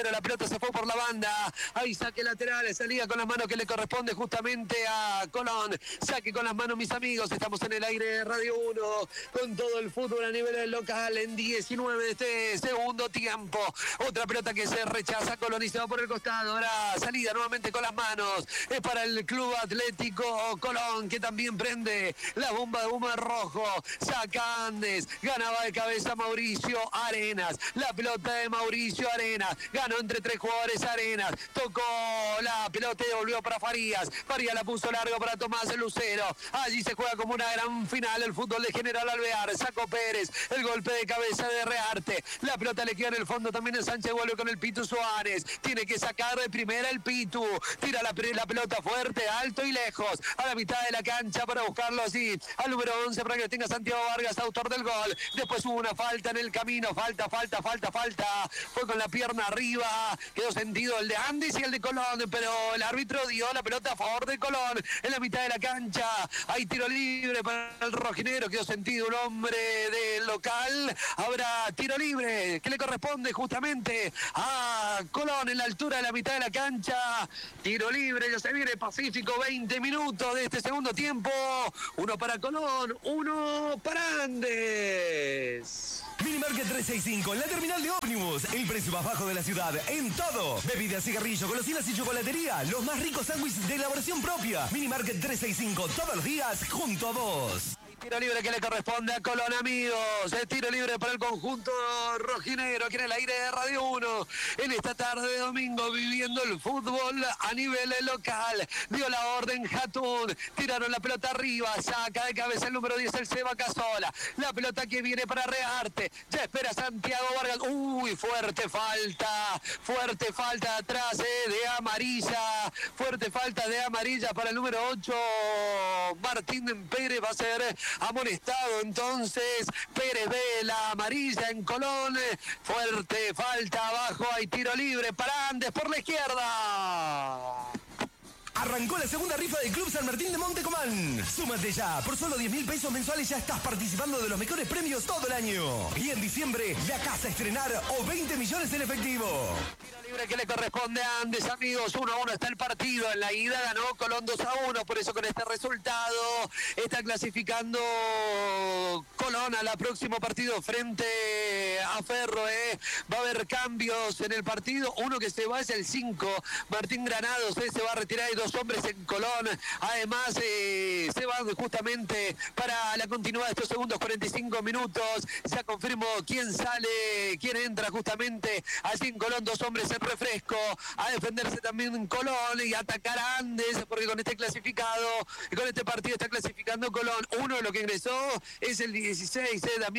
La pelota se fue por la banda. Ahí saque lateral, salida con las manos que le corresponde justamente a Colón. Saque con las manos, mis amigos. Estamos en el aire de Radio 1 con todo el fútbol a nivel local en 19 de este segundo tiempo. Otra pelota que se rechaza. Colón y se va por el costado. Ahora salida nuevamente con las manos. Es para el Club Atlético Colón, que también prende la bomba de humo rojo. Saca Andes. Ganaba de cabeza Mauricio Arenas. La pelota de Mauricio Arenas. Ganó entre tres jugadores Arenas. Tocó la pelota y volvió para Farías. Farías la puso largo para Tomás Lucero. Allí se juega como una gran final el fútbol de General Alvear. Sacó Pérez. El golpe de cabeza de Rearte. La pelota le queda en el fondo también en Sánchez. Vuelve con el Pitu Suárez. Tiene que sacar de primera el Pitu. Tira la pelota fuerte, alto y lejos. A la mitad de la cancha para buscarlo así. Al número 11 para que lo tenga Santiago Vargas, autor del gol. Después hubo una falta en el camino. Falta. Fue con la pierna arriba. Quedó sentido el de Andes y el de Colón. Pero el árbitro dio la pelota a favor de Colón. En la mitad de la cancha. Hay tiro libre para el rojinero. Quedó sentido un hombre del local. Habrá tiro libre que le corresponde justamente a Colón en la altura de la mitad de la cancha. Tiro libre. Ya se viene Pacífico. 20 minutos de este segundo tiempo. Uno para Colón. Uno para Andes. Minimarket 365, la terminal de ómnibus. El precio más bajo de la ciudad en todo. Bebidas, cigarrillos, golosinas y chocolatería. Los más ricos sándwiches de elaboración propia. Minimarket 365, todos los días junto a vos. Tiro libre que le corresponde a Colón, amigos. El tiro libre para el conjunto rojinegro aquí en el aire de Radio 1. En esta tarde de domingo viviendo el fútbol a nivel local. Dio la orden Jatún. Tiraron la pelota arriba. Saca de cabeza el número 10 el Seba Casola. La pelota que viene para Rearte. Ya espera Santiago Vargas. Uy, fuerte falta atrás de amarilla. Fuerte falta de amarilla para el número 8. Martín Pérez va a ser amonestado entonces. Pérez ve la amarilla en Colón. Fuerte falta abajo. Hay tiro libre para Andes por la izquierda. Arrancó la segunda rifa del Club San Martín de Montecomán. Súmate ya. Por solo 10.000 pesos mensuales ya estás participando de los mejores premios todo el año. Y en diciembre, la casa a estrenar o 20 millones en efectivo. Tiro libre que le corresponde a Andes, amigos. 1-1 está el partido. En la ida ganó Colón 2-1. Por eso con este resultado está clasificando Colón al próximo partido frente a Ferro. Va a haber cambios en el partido. Uno que se va es el 5. Martín Granados se va a retirar. Hay dos hombres en Colón. Además, se van justamente para la continuidad de estos segundos 45 minutos. Ya confirmo quién sale, quién entra justamente allí en Colón. Dos hombres en refresco. A defenderse también en Colón y atacar a Andes, porque con este clasificado y con este partido está clasificando Colón. Uno de los que ingresó es el 16, Damián